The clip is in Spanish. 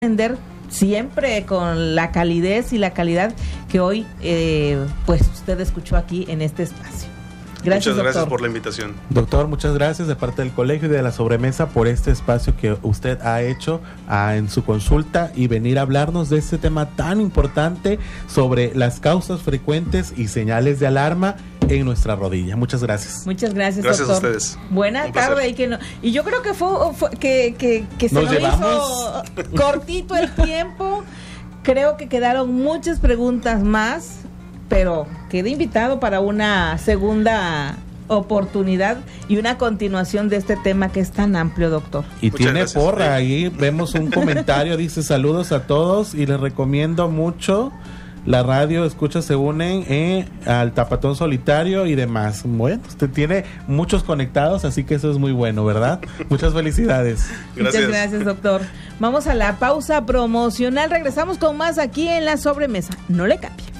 atender siempre con la calidez y la calidad que hoy pues usted escuchó aquí en este espacio. Gracias, muchas gracias doctor. por la invitación. Doctor, muchas gracias de parte del colegio y de la sobremesa por este espacio que usted ha hecho en su consulta y venir a hablarnos de este tema tan importante sobre las causas frecuentes y señales de alarma en nuestra rodilla. Muchas gracias. Muchas gracias, Gracias doctor. a ustedes. Buena tarde y yo creo que que se nos hizo cortito el tiempo. Creo que quedaron muchas preguntas más, pero queda invitado para una segunda oportunidad y una continuación de este tema que es tan amplio, doctor. Y muchas tiene gracias. porra, ahí vemos un comentario, dice saludos a todos y les recomiendo mucho la radio, escucha, se unen al Tapatón Solitario y demás. Bueno, usted tiene muchos conectados, así que eso es muy bueno, ¿verdad? Muchas felicidades. Gracias. Muchas gracias, doctor. Vamos a la pausa promocional, regresamos con más aquí en La Sobremesa. No le cambie.